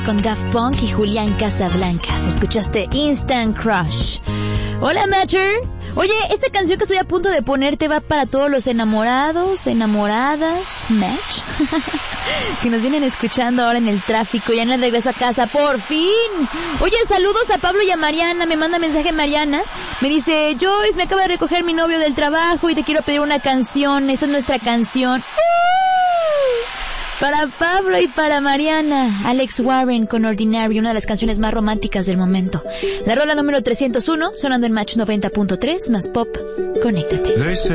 Con Daft Punk y Julián Casablancas. Escuchaste Instant Crush. Hola, Matcher. Oye, esta canción que estoy a punto de ponerte va para todos los enamorados, enamoradas, match, que nos vienen escuchando ahora en el tráfico, ya en el regreso a casa, por fin. Oye, saludos a Pablo y a Mariana. Me manda mensaje Mariana. Me dice, Joyce, me acaba de recoger mi novio del trabajo y te quiero pedir una canción. Esa es nuestra canción. Para Pablo y para Mariana, Alex Warren con Ordinary, una de las canciones más románticas del momento. La rola número 301, sonando en Match 90.3, más pop. Conéctate.